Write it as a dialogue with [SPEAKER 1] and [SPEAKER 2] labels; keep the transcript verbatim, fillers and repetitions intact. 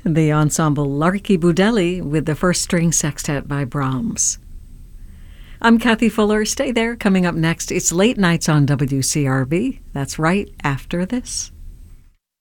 [SPEAKER 1] the ensemble Larky Budelli with the first string sextet by Brahms. I'm Kathy Fuller. Stay there. Coming up next, it's Late Nights on W C R B. That's right after this.